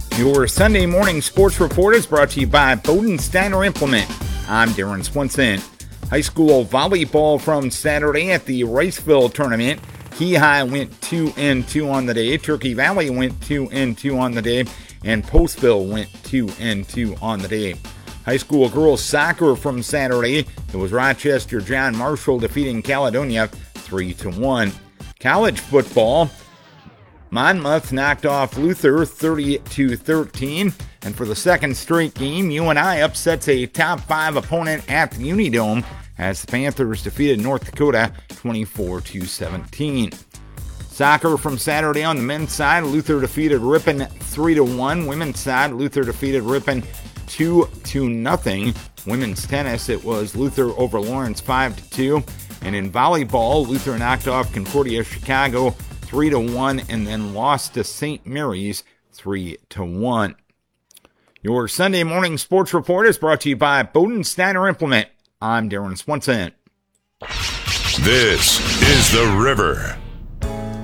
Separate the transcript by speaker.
Speaker 1: Your Sunday morning sports report is brought to you by Bodensteiner Implement. I'm Darren Swenson. High school volleyball from Saturday at the Riceville tournament. Key High went 2-2 on the day. Turkey Valley went 2-2 on the day. And Postville went 2-2 on the day. High school girls soccer from Saturday. It was Rochester John Marshall defeating Caledonia 3-1. College football. Monmouth knocked off Luther 30-13, and for the second straight game, UNI upsets a top 5 opponent at the Unidome as the Panthers defeated North Dakota 24-17. Soccer from Saturday on the men's side, Luther defeated Ripon 3-1. Women's side, Luther defeated Ripon 2-0. Women's tennis, it was Luther over Lawrence 5-2, and in volleyball, Luther knocked off Concordia Chicago 3-1 and then lost to St. Mary's 3-1. Your Sunday morning sports report is brought to you by Bodensteiner Implement. I'm Darren Swenson.
Speaker 2: This is The River.